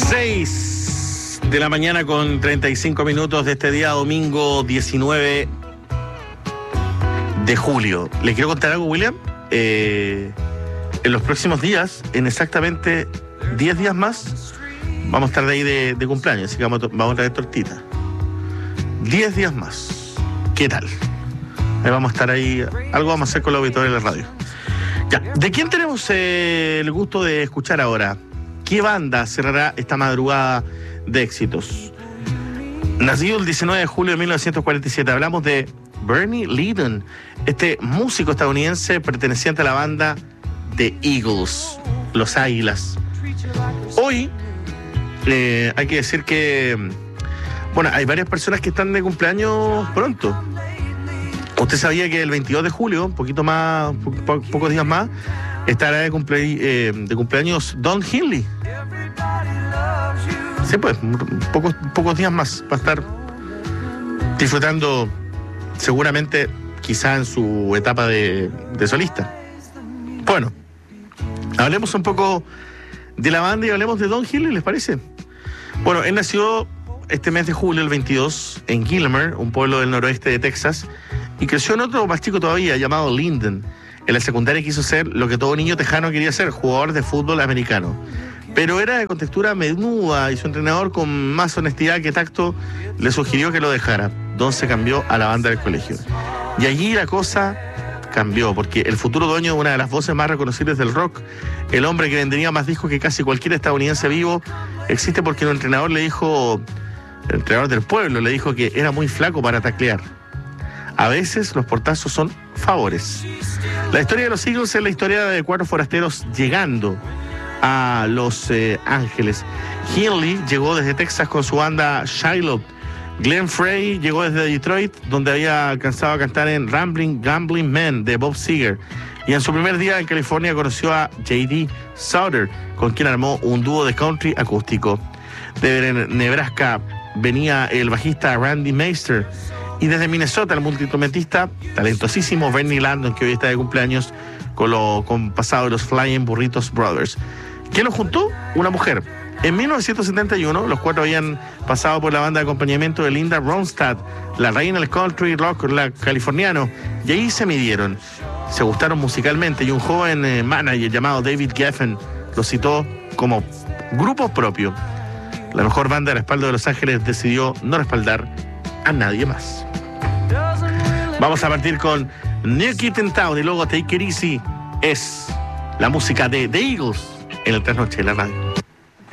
6 de la mañana con 35 minutos de este día domingo 19 de julio. ¿Le quiero contar algo, William? En los próximos días, en exactamente 10 días más, vamos a estar de ahí de cumpleaños, así que vamos a traer tortita. 10 días más. ¿Qué tal? Ahí vamos a estar ahí, algo vamos a hacer con los auditores de la radio. Ya, ¿de quién tenemos el gusto de escuchar ahora? ¿Qué banda cerrará esta madrugada de éxitos? Nacido el 19 de julio de 1947, hablamos de Bernie Leadon, este músico estadounidense perteneciente a la banda The Eagles, Los Águilas. Hoy hay que decir que, bueno, hay varias personas que están de cumpleaños pronto. Usted sabía que el 22 de julio, un poquito más, pocos días más, estará de cumpleaños Don Henley. Sí, pues, pocos días más va a estar disfrutando, seguramente, quizá en su etapa de solista. Bueno, hablemos un poco de la banda y hablemos de Don Henley, ¿les parece? Bueno, él nació este mes de julio, el 22, en Gilmer, un pueblo del noroeste de Texas, y creció en otro más chico todavía, llamado Linden. En la secundaria quiso ser lo que todo niño tejano quería ser, jugador de fútbol americano. Pero era de contextura menuda y su entrenador, con más honestidad que tacto, le sugirió que lo dejara. Don se cambió a la banda del colegio. Y allí la cosa cambió, porque el futuro dueño de una de las voces más reconocibles del rock, el hombre que vendería más discos que casi cualquier estadounidense vivo, existe porque un entrenador le dijo, el entrenador del pueblo le dijo que era muy flaco para taclear. A veces los portazos son favores. La historia de los Eagles es la historia de 4 forasteros llegando a Los Ángeles. Henley llegó desde Texas con su banda Shiloh. Glenn Frey llegó desde Detroit, donde había alcanzado a cantar en Gambling Man de Bob Seger. Y en su primer día en California conoció a J.D. Souther, con quien armó un dúo de country acústico. De Nebraska venía el bajista Randy Meister. Y desde Minnesota, el multiinstrumentista talentosísimo Bernie Leadon, que hoy está de cumpleaños, con pasado de los Flying Burritos Brothers. ¿Qué los juntó? Una mujer. En 1971, los 4 habían pasado por la banda de acompañamiento de Linda Ronstadt, la reina del country rock californiano, y ahí se midieron. Se gustaron musicalmente y un joven manager llamado David Geffen los citó como grupo propio. La mejor banda de respaldo de Los Ángeles decidió no respaldar a nadie más. Vamos a partir con New Kid in Town y luego Take It Easy. Es la música de The Eagles en el Trasnoche de la radio.